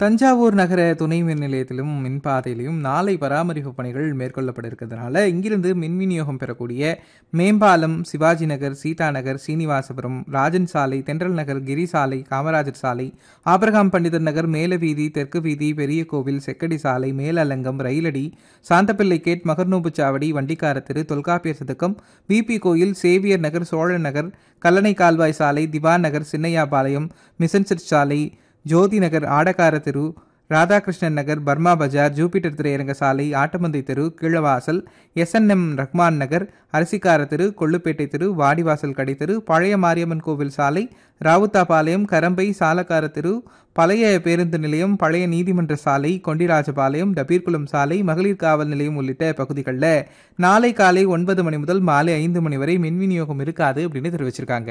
தஞ்சாவூர் நகர துணை மின் நிலையத்திலும் மின்பாதையிலும் நாளை பராமரிப்பு பணிகள் மேற்கொள்ளப்பட இருக்கிறதுனால இங்கிருந்து மின் விநியோகம் பெறக்கூடிய மேம்பாலம், சிவாஜி நகர், சீதா நகர், சீனிவாசபுரம், ராஜன் சாலை, தென்றல் நகர், கிரி சாலை, காமராஜர் சாலை, ஆபிரகாம் பண்டிதர் நகர், மேலவீதி, தெற்கு வீதி, பெரிய கோவில், செக்கடி சாலை, மேலலங்கம், ரயிலடி, சாந்தப்பிள்ளை கேட், மகர்நூப்புச்சாவடி, வண்டிக்கார தெரு, தொல்காப்பியர் சதுக்கம், பிபி கோயில், சேவியர் நகர், சோழன் நகர், கல்லணை கால்வாய் சாலை, திவான் நகர், சின்னையாபாளையம், மிசன்சர்ச் சாலை, ஜோதி நகர், ஆடக்கார தெரு, ராதாகிருஷ்ணன் நகர், பர்மா பஜார், ஜூபிட்டர் திரையரங்க சாலை, ஆட்டமந்தை தெரு, கீழவாசல், எஸ்என்எம் ரஹ்மான் நகர், அரிசிக்கார தெரு, கொள்ளுப்பேட்டை தெரு, வாடிவாசல் கடை தெரு, பழைய மாரியம்மன் கோவில் சாலை, ராவுத்தாபாளையம், கரம்பை, சாலக்கார தெரு, பழைய பேருந்து நிலையம், பழைய நீதிமன்ற சாலை, கொண்டிராஜபாளையம், டபீர்குளம் சாலை, மகளிர் காவல் நிலையம் உள்ளிட்ட பகுதிகளில் நாளை காலை 9 மணி முதல் மாலை 5 மணி வரை மின் விநியோகம் இருக்காது அப்படின்னு தெரிவிச்சிருக்காங்க.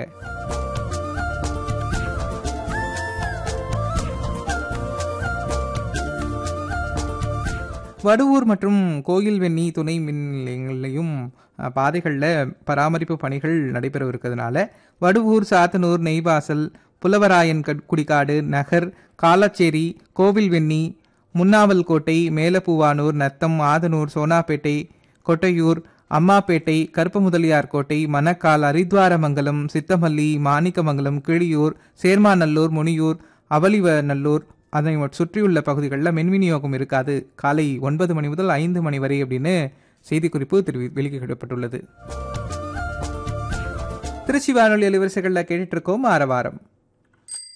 வடுவூர் மற்றும் கோயில்வெண்ணி துணை மின் நிலையங்களையும் பாதைகளில் பராமரிப்பு பணிகள் நடைபெறவிருக்கிறதுனால வடுவூர், சாத்தனூர், நெய்வாசல், புலவராயன் குடிக்காடு நகர், காலாச்சேரி, கோவில்வெண்ணி, முன்னாவல்கோட்டை, மேலப்பூவானூர், நத்தம், ஆதனூர், சோனாப்பேட்டை, கொட்டையூர், அம்மாப்பேட்டை, கருப்பமுதலியார் கோட்டை, மணக்கால், அரித்வாரமங்கலம், சித்தமல்லி, மாணிக்கமங்கலம், கிளியூர், சேர்மாநல்லூர், முனியூர், அவலிவநல்லூர் அதை சுற்றியுள்ள பகுதிகளில் மின் விநியோகம் இருக்காது. காலை 9 மணி முதல் 5 மணி வரை அப்படின்னு செய்திக்குறிப்பு வெளியிடப்பட்டுள்ளது. திருச்சி வானொலி அலைவரிசைகளில் கேட்டுட்டு இருக்கோம் ஆரவாரம்.